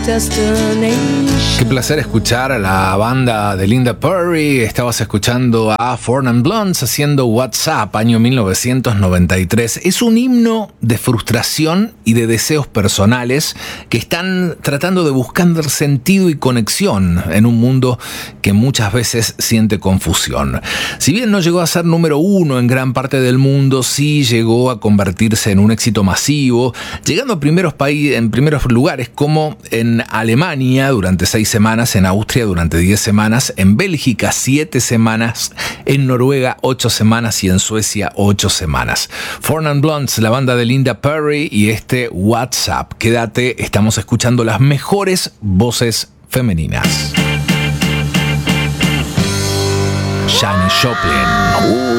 Qué placer escuchar a la banda de Linda Perry. Estabas escuchando a Four Non Blondes haciendo WhatsApp, año 1993. Es un himno de frustración y de deseos personales que están tratando de buscar sentido y conexión en un mundo que muchas veces siente confusión. Si bien no llegó a ser número uno en gran parte del mundo, sí llegó a convertirse en un éxito masivo, llegando a en primeros lugares como en Alemania durante 6 semanas, en Austria durante 10 semanas, en Bélgica 7 semanas, en Noruega 8 semanas y en Suecia 8 semanas. Four Non Blondes, la banda de Linda Perry y este WhatsApp. Quédate, estamos escuchando las mejores voces femeninas. Janis Joplin.